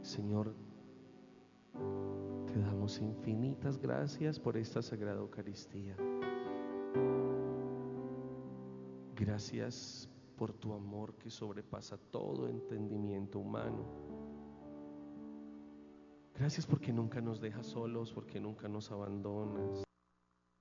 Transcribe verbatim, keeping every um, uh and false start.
Señor, te damos infinitas gracias por esta Sagrada Eucaristía. Gracias por tu amor que sobrepasa todo entendimiento humano. Gracias porque nunca nos dejas solos, porque nunca nos abandonas.